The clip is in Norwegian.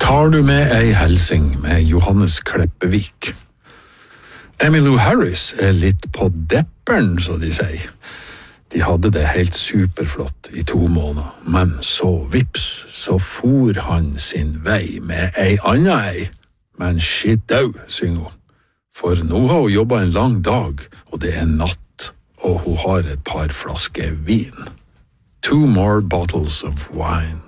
Tar du med ei helsing med Johannes Kleppevik. Emmylou Harris litt på depperen, så de sier. De hadde det helt superflott i 2 måneder, men så vips, så for han sin vei med ei anna ei. Men shit dau, synger hun. For nå har hun jobbet en lang dag, og det natt, og hun har et par flasker vin. 2 more bottles of wine.